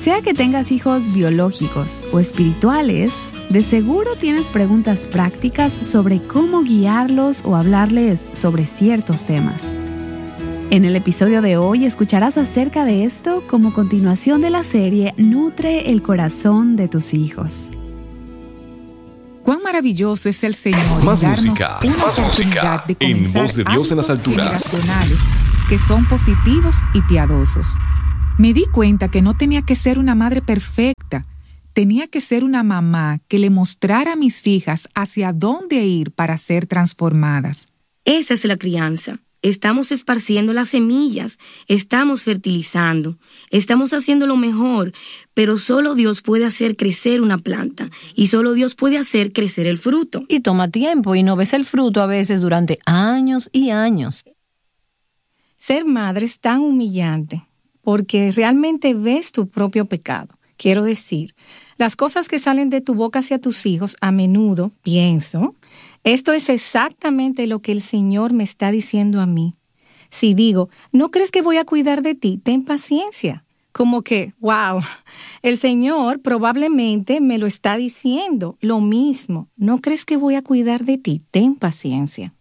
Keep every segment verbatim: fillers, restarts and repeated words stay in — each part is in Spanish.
Sea que tengas hijos biológicos o espirituales, de seguro tienes preguntas prácticas sobre cómo guiarlos o hablarles sobre ciertos temas. En el episodio de hoy escucharás acerca de esto como continuación de la serie Nutre el corazón de tus hijos. Cuán maravilloso es el Señor Más en darnos música, una más oportunidad música, de en comenzar Voz de Dios en las hábitos alturas. generacionales que son positivos y piadosos. Me di cuenta que no tenía que ser una madre perfecta, tenía que ser una mamá que le mostrara a mis hijas hacia dónde ir para ser transformadas. Esa es la crianza. Estamos esparciendo las semillas, estamos fertilizando, estamos haciendo lo mejor, pero solo Dios puede hacer crecer una planta y solo Dios puede hacer crecer el fruto. Y toma tiempo y no ves el fruto a veces durante años y años. Ser madre es tan humillante porque realmente ves tu propio pecado. Quiero decir, las cosas que salen de tu boca hacia tus hijos, a menudo pienso, esto es exactamente lo que el Señor me está diciendo a mí. Si digo, ¿no crees que voy a cuidar de ti? Ten paciencia. Como que, wow, el Señor probablemente me lo está diciendo. Lo mismo, ¿no crees que voy a cuidar de ti? Ten paciencia.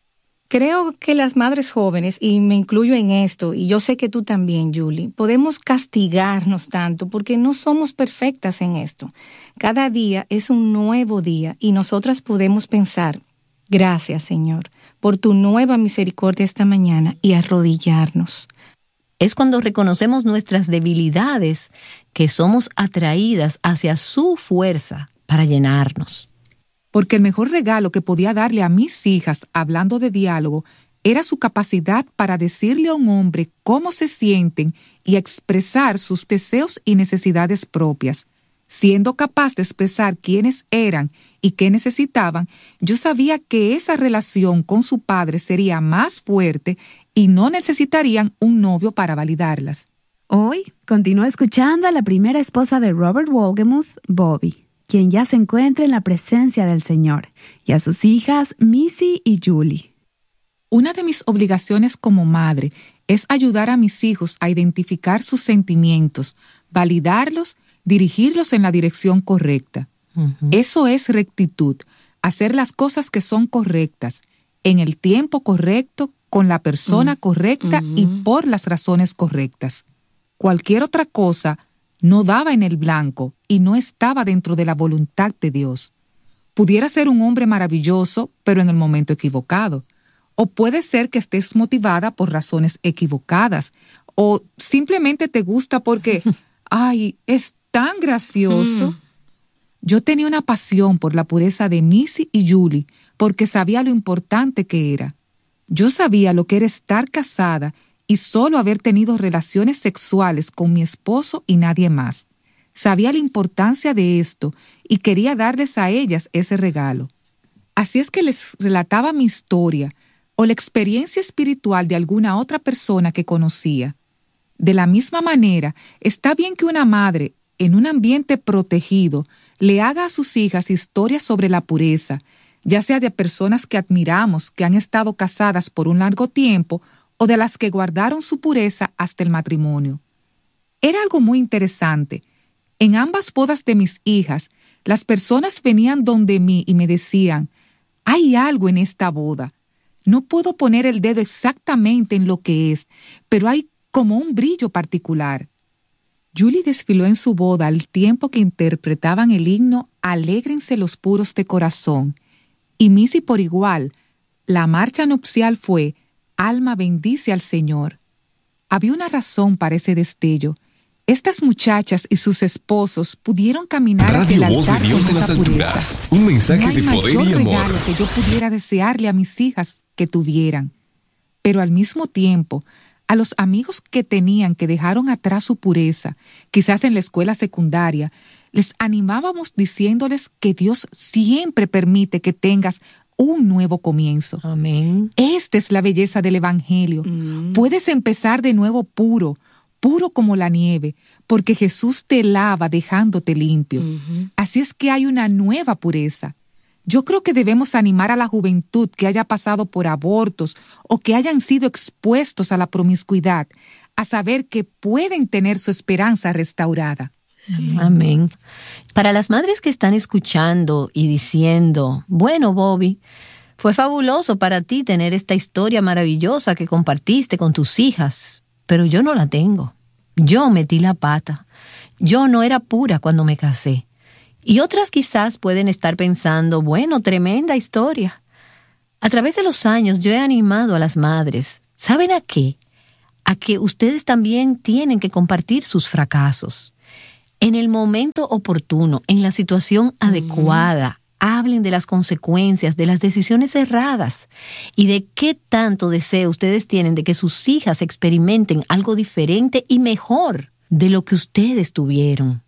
Creo que las madres jóvenes, y me incluyo en esto, y yo sé que tú también, Julie, podemos castigarnos tanto porque no somos perfectas en esto. Cada día es un nuevo día y nosotras podemos pensar, gracias, Señor, por tu nueva misericordia esta mañana y arrodillarnos. Es cuando reconocemos nuestras debilidades que somos atraídas hacia su fuerza para llenarnos. Porque el mejor regalo que podía darle a mis hijas, hablando de diálogo, era su capacidad para decirle a un hombre cómo se sienten y expresar sus deseos y necesidades propias. Siendo capaz de expresar quiénes eran y qué necesitaban, yo sabía que esa relación con su padre sería más fuerte y no necesitarían un novio para validarlas. Hoy continúa escuchando a la primera esposa de Robert Wolgemuth, Bobby, quien ya se encuentra en la presencia del Señor, y a sus hijas Missy y Julie. Una de mis obligaciones como madre es ayudar a mis hijos a identificar sus sentimientos, validarlos, dirigirlos en la dirección correcta. Uh-huh. Eso es rectitud, hacer las cosas que son correctas, en el tiempo correcto, con la persona uh-huh. correcta uh-huh. y por las razones correctas. Cualquier otra cosa no daba en el blanco y no estaba dentro de la voluntad de Dios. Pudiera ser un hombre maravilloso, pero en el momento equivocado. O puede ser que estés motivada por razones equivocadas. O simplemente te gusta porque, ay, es tan gracioso. Mm. Yo tenía una pasión por la pureza de Missy y Julie porque sabía lo importante que era. Yo sabía lo que era estar casada y solo haber tenido relaciones sexuales con mi esposo y nadie más. Sabía la importancia de esto y quería darles a ellas ese regalo. Así es que les relataba mi historia o la experiencia espiritual de alguna otra persona que conocía. De la misma manera, está bien que una madre, en un ambiente protegido, le haga a sus hijas historias sobre la pureza, ya sea de personas que admiramos, que han estado casadas por un largo tiempo, o de las que guardaron su pureza hasta el matrimonio. Era algo muy interesante. En ambas bodas de mis hijas, las personas venían donde mí y me decían, hay algo en esta boda. No puedo poner el dedo exactamente en lo que es, pero hay como un brillo particular. Julie desfiló en su boda al tiempo que interpretaban el himno Alégrense los puros de corazón, y Missy por igual. La marcha nupcial fue Alma bendice al Señor. Había una razón para ese destello. Estas muchachas y sus esposos pudieron caminar hacia el Radio Voz altar de Dios con en las esa alturas. pureza. Un mensaje No hay de poder mayor y amor. regalo que yo pudiera desearle a mis hijas que tuvieran. Pero al mismo tiempo, a los amigos que tenían que dejaron atrás su pureza, quizás en la escuela secundaria, les animábamos diciéndoles que Dios siempre permite que tengas un nuevo comienzo. Amén. Esta es la belleza del Evangelio. Mm. Puedes empezar de nuevo puro, puro como la nieve, porque Jesús te lava dejándote limpio. Uh-huh. Así es que hay una nueva pureza. Yo creo que debemos animar a la juventud que haya pasado por abortos o que hayan sido expuestos a la promiscuidad a saber que pueden tener su esperanza restaurada. Sí. Amén. Para las madres que están escuchando y diciendo, bueno, Bobby, fue fabuloso para ti tener esta historia maravillosa que compartiste con tus hijas, pero yo no la tengo. Yo metí la pata. Yo no era pura cuando me casé. Y otras quizás pueden estar pensando, bueno, tremenda historia. A través de los años yo he animado a las madres. ¿Saben a qué? A que ustedes también tienen que compartir sus fracasos. En el momento oportuno, en la situación adecuada, hablen de las consecuencias, de las decisiones erradas y de qué tanto deseo ustedes tienen de que sus hijas experimenten algo diferente y mejor de lo que ustedes tuvieron.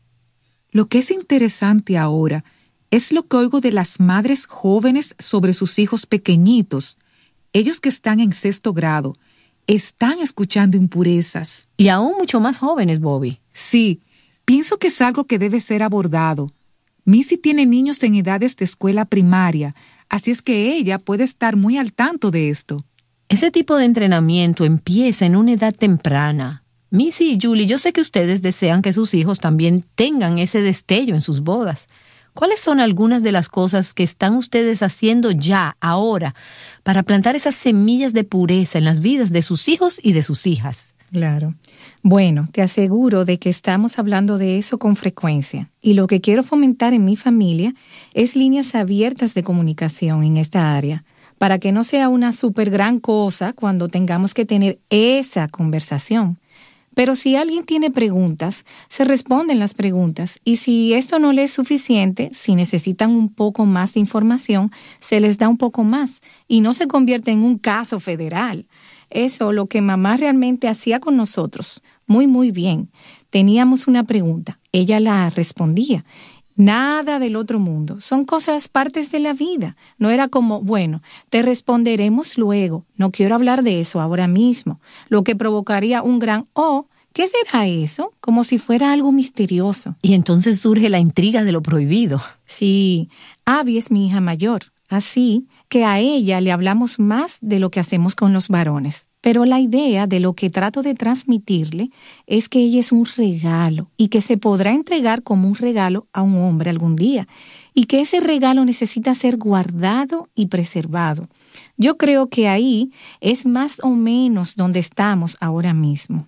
Lo que es interesante ahora es lo que oigo de las madres jóvenes sobre sus hijos pequeñitos. Ellos que están en sexto grado están escuchando impurezas. Y aún mucho más jóvenes, Bobby. Sí, pienso que es algo que debe ser abordado. Missy tiene niños en edades de escuela primaria, así es que ella puede estar muy al tanto de esto. Ese tipo de entrenamiento empieza en una edad temprana. Missy y Julie, yo sé que ustedes desean que sus hijos también tengan ese destello en sus bodas. ¿Cuáles son algunas de las cosas que están ustedes haciendo ya, ahora, para plantar esas semillas de pureza en las vidas de sus hijos y de sus hijas? Claro. Bueno, te aseguro de que estamos hablando de eso con frecuencia. Y lo que quiero fomentar en mi familia es líneas abiertas de comunicación en esta área, para que no sea una súper gran cosa cuando tengamos que tener esa conversación. Pero si alguien tiene preguntas, se responden las preguntas. Y si esto no les es suficiente, si necesitan un poco más de información, se les da un poco más. Y no se convierte en un caso federal. Eso, lo que mamá realmente hacía con nosotros. Muy, muy bien. Teníamos una pregunta. Ella la respondía. Nada del otro mundo. Son cosas, partes de la vida. No era como, bueno, te responderemos luego. No quiero hablar de eso ahora mismo. Lo que provocaría un gran, oh, ¿qué será eso? Como si fuera algo misterioso. Y entonces surge la intriga de lo prohibido. Sí, Abby es mi hija mayor. Así que a ella le hablamos más de lo que hacemos con los varones. Pero la idea de lo que trato de transmitirle es que ella es un regalo y que se podrá entregar como un regalo a un hombre algún día y que ese regalo necesita ser guardado y preservado. Yo creo que ahí es más o menos donde estamos ahora mismo.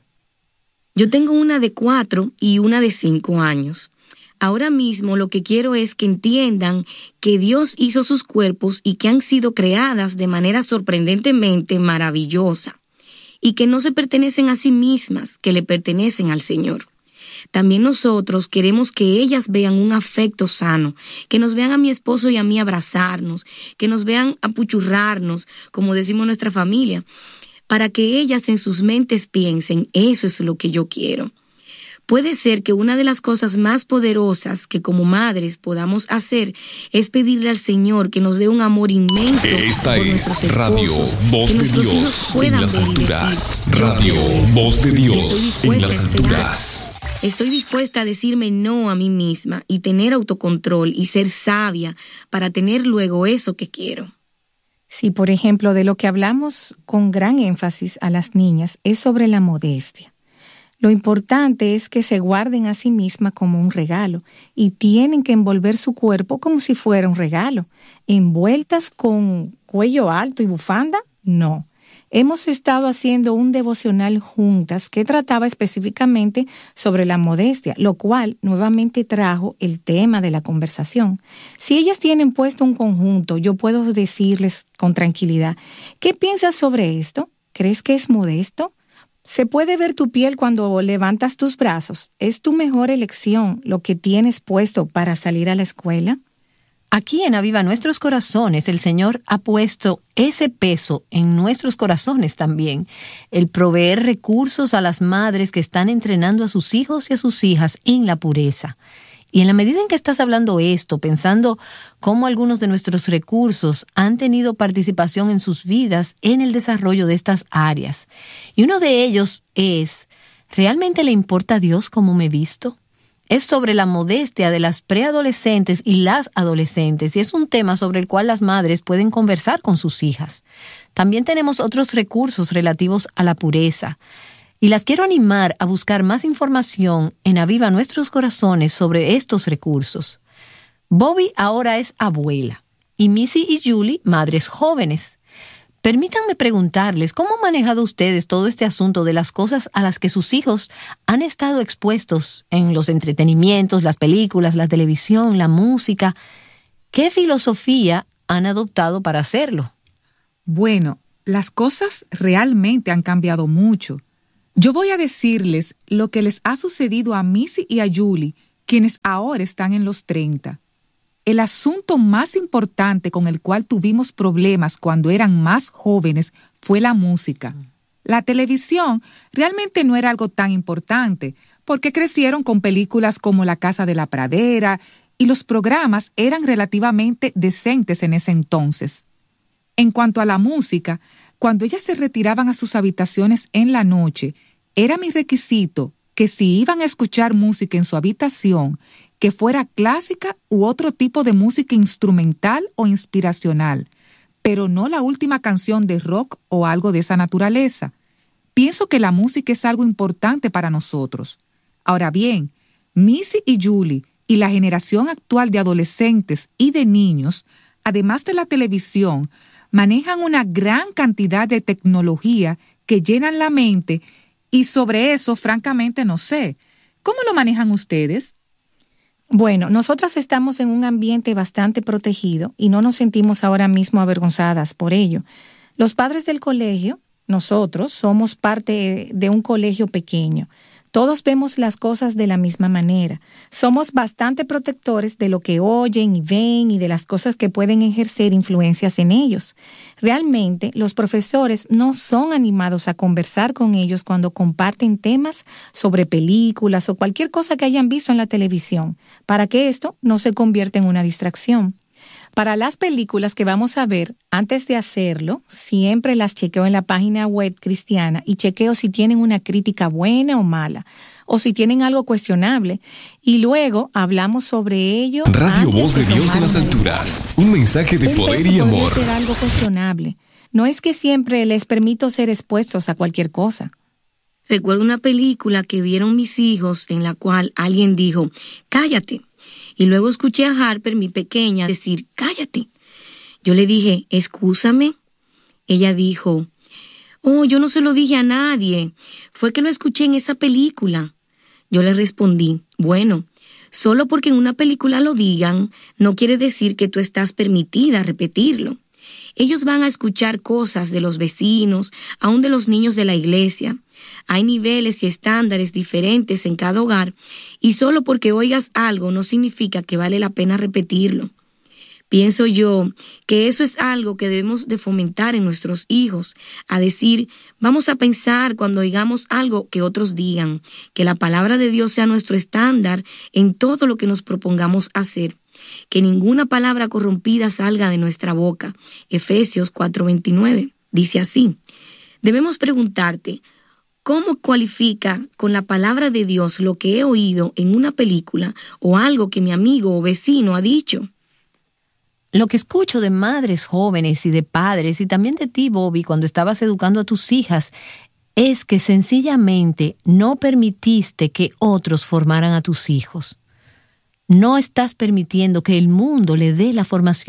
Yo tengo una de cuatro y una de cinco años. Ahora mismo lo que quiero es que entiendan que Dios hizo sus cuerpos y que han sido creadas de manera sorprendentemente maravillosa y que no se pertenecen a sí mismas, que le pertenecen al Señor. También nosotros queremos que ellas vean un afecto sano, que nos vean a mi esposo y a mí abrazarnos, que nos vean apuchurrarnos, como decimos nuestra familia, para que ellas en sus mentes piensen, eso es lo que yo quiero. Puede ser que una de las cosas más poderosas que como madres podamos hacer es pedirle al Señor que nos dé un amor inmenso. Esta por es esposos, Radio Voz de Dios en las alturas. Radio Voz de Dios en las alturas. Estoy dispuesta a decirme no a mí misma y tener autocontrol y ser sabia para tener luego eso que quiero. Sí, por ejemplo, de lo que hablamos con gran énfasis a las niñas es sobre la modestia. Lo importante es que se guarden a sí mismas como un regalo y tienen que envolver su cuerpo como si fuera un regalo. ¿Envueltas con cuello alto y bufanda? No. Hemos estado haciendo un devocional juntas que trataba específicamente sobre la modestia, lo cual nuevamente trajo el tema de la conversación. Si ellas tienen puesto un conjunto, yo puedo decirles con tranquilidad, ¿qué piensas sobre esto? ¿Crees que es modesto? Se puede ver tu piel cuando levantas tus brazos. ¿Es tu mejor elección lo que tienes puesto para salir a la escuela? Aquí en Aviva Nuestros Corazones, el Señor ha puesto ese peso en nuestros corazones también, el proveer recursos a las madres que están entrenando a sus hijos y a sus hijas en la pureza. Y en la medida en que estás hablando esto, pensando cómo algunos de nuestros recursos han tenido participación en sus vidas en el desarrollo de estas áreas. Y uno de ellos es, ¿realmente le importa a Dios cómo me visto? Es sobre la modestia de las preadolescentes y las adolescentes, y es un tema sobre el cual las madres pueden conversar con sus hijas. También tenemos otros recursos relativos a la pureza. Y las quiero animar a buscar más información en Aviva Nuestros Corazones sobre estos recursos. Bobby ahora es abuela y Missy y Julie madres jóvenes. Permítanme preguntarles, ¿cómo han manejado ustedes todo este asunto de las cosas a las que sus hijos han estado expuestos en los entretenimientos, las películas, la televisión, la música? ¿Qué filosofía han adoptado para hacerlo? Bueno, las cosas realmente han cambiado mucho. Yo voy a decirles lo que les ha sucedido a Missy y a Julie, quienes ahora están en los treinta. El asunto más importante con el cual tuvimos problemas cuando eran más jóvenes fue la música. La televisión realmente no era algo tan importante, porque crecieron con películas como La Casa de la Pradera, y los programas eran relativamente decentes en ese entonces. En cuanto a la música, cuando ellas se retiraban a sus habitaciones en la noche, era mi requisito que si iban a escuchar música en su habitación, que fuera clásica u otro tipo de música instrumental o inspiracional, pero no la última canción de rock o algo de esa naturaleza. Pienso que la música es algo importante para nosotros. Ahora bien, Missy y Julie y la generación actual de adolescentes y de niños, además de la televisión, manejan una gran cantidad de tecnología que llenan la mente y sobre eso, francamente, no sé. ¿Cómo lo manejan ustedes? Bueno, nosotras estamos en un ambiente bastante protegido y no nos sentimos ahora mismo avergonzadas por ello. Los padres del colegio, nosotros, somos parte de un colegio pequeño. Todos vemos las cosas de la misma manera. Somos bastante protectores de lo que oyen y ven y de las cosas que pueden ejercer influencias en ellos. Realmente, los profesores no son animados a conversar con ellos cuando comparten temas sobre películas o cualquier cosa que hayan visto en la televisión, para que esto no se convierta en una distracción. Para las películas que vamos a ver, antes de hacerlo, siempre las chequeo en la página web cristiana y chequeo si tienen una crítica buena o mala, o si tienen algo cuestionable, y luego hablamos sobre ello. Radio Voz de Dios en las alturas, un mensaje de poder y amor. Puede ser algo cuestionable. No es que siempre les permito ser expuestos a cualquier cosa. Recuerdo una película que vieron mis hijos en la cual alguien dijo, cállate. Y luego escuché a Harper, mi pequeña, decir, cállate. Yo le dije, excúsame. Ella dijo, oh, yo no se lo dije a nadie. Fue que lo escuché en esa película. Yo le respondí, bueno, solo porque en una película lo digan, no quiere decir que tú estás permitida a repetirlo. Ellos van a escuchar cosas de los vecinos, aún de los niños de la iglesia. Hay niveles y estándares diferentes en cada hogar y solo porque oigas algo no significa que vale la pena repetirlo. Pienso yo que eso es algo que debemos de fomentar en nuestros hijos, a decir, vamos a pensar cuando oigamos algo que otros digan, que la palabra de Dios sea nuestro estándar en todo lo que nos propongamos hacer. Que ninguna palabra corrompida salga de nuestra boca. Efesios cuatro veintinueve dice así. Debemos preguntarte, ¿cómo cualifica con la palabra de Dios lo que he oído en una película o algo que mi amigo o vecino ha dicho? Lo que escucho de madres jóvenes y de padres y también de ti, Bobby, cuando estabas educando a tus hijas, es que sencillamente no permitiste que otros formaran a tus hijos. No estás permitiendo que el mundo le dé la formación